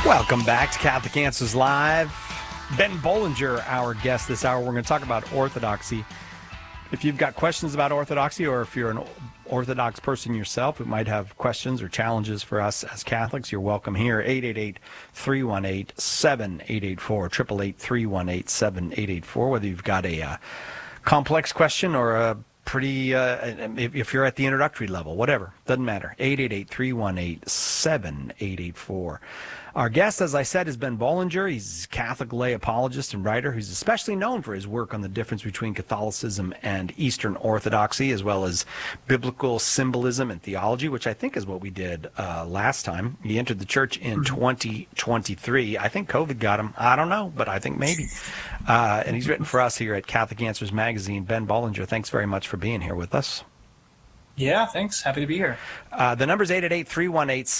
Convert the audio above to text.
Welcome back to Catholic Answers Live. Ben Bollinger, our guest this hour. We're going to talk about orthodoxy. If you've got questions about orthodoxy, or if you're an Orthodox person yourself who might have questions or challenges for us as Catholics, you're welcome here. 888-318-7884, 888-318-7884. Whether you've got a complex question or a pretty, if you're at the introductory level, whatever, doesn't matter. 888-318-7884. Our guest, as I said, is Ben Bollinger. He's a Catholic lay apologist and writer who's especially known for his work on the difference between Catholicism and Eastern Orthodoxy, as well as biblical symbolism and theology, which I think is what we did last time. He entered the church in 2023. I think COVID got him. I don't know, but I think maybe. And he's written for us here at Catholic Answers Magazine. Ben Bollinger, thanks very much for being here with us. Yeah, thanks. Happy to be here. The number's 888-318